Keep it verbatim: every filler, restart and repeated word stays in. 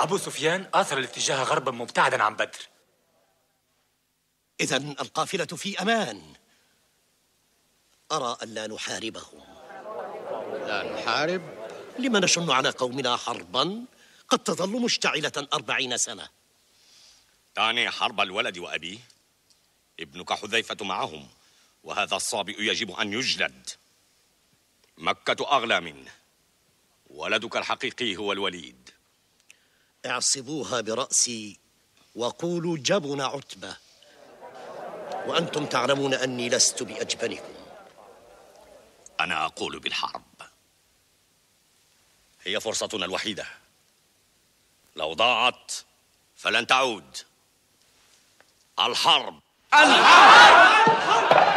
أبو سفيان آثر الاتجاه غربا مبتعدا عن بدر. إذن القافلة في أمان. أرى أن لا نحاربهم. لا نحارب؟ لما نشن على قومنا حربا قد تظل مشتعلة أربعين سنة؟ تعني حرب الولد وأبيه؟ ابنك حذيفة معهم، وهذا الصابئ يجب أن يجلد. مكة أغلى منه، ولدك الحقيقي هو الوليد. اعصبوها برأسي وقولوا جبن عتبة، وأنتم تعلمون أني لست بأجبنكم. أنا أقول بالحرب، هي فرصتنا الوحيدة، لو ضاعت فلن تعود. الحرب. الحرب.